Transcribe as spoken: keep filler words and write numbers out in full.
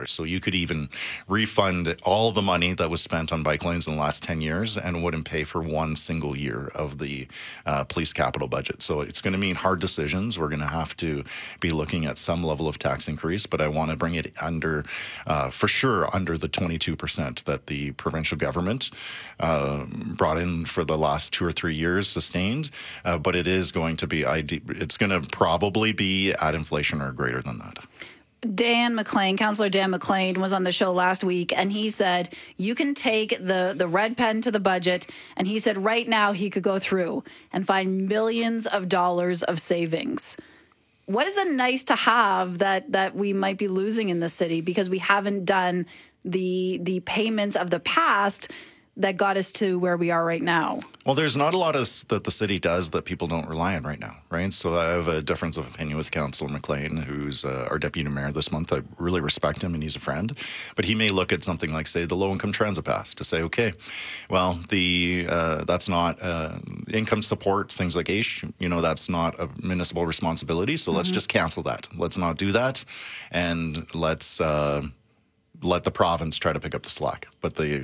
dollars. So you could even refund all the money that was spent on bike lanes in the last ten years and wouldn't pay for one single year of the uh, police capital budget. So it's going to mean hard decisions. We're going to have to be looking at some level of tax increase, but I want to bring it under, uh, for sure, under the twenty-two percent that the provincial government uh, brought in for the last two or three years, sustained. Uh, but it is going to be, it's going to probably be at inflation or greater than that. Dan McLean, Councillor Dan McLean, was on the show last week, and he said you can take the, the red pen to the budget, and he said right now he could go through and find millions of dollars of savings. What is it nice to have that that we might be losing in the city because we haven't done the the payments of the past that got us to where we are right now? Well, there's not a lot of that the city does that people don't rely on right now, right? So I have a difference of opinion with Councillor McLean, who's uh, our deputy mayor this month. I really respect him and he's a friend. But he may look at something like, say, the low-income transit pass to say, okay, well, the uh, that's not uh, income support, things like A I S H, you know, that's not a municipal responsibility. So mm-hmm. let's just cancel that. Let's not do that. And let's... Uh, let the province try to pick up the slack. But the